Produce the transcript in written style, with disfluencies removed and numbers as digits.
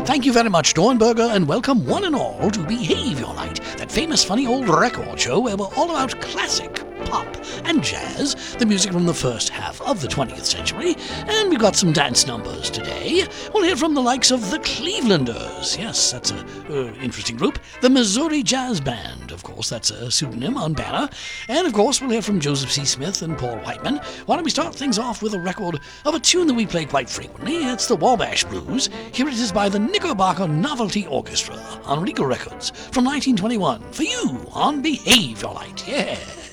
Thank you very much, Dornberger, and welcome one and all to Behave Your Light, that famous funny old record show where we're all about classic, pop, and jazz, the music from the first half of the 20th century, and we've got some dance numbers today. We'll hear from the likes of the Clevelanders, yes, that's a interesting group, the Missouri Jazz Band, of course, that's a pseudonym on Banner, and of course we'll hear from Joseph C. Smith and Paul Whiteman. Why don't we start things off with a record of a tune that we play quite frequently. It's the Wabash Blues. Here it is by the Knickerbocker Novelty Orchestra on Rico Records from 1921 for you on Behave Your Light. Yeah.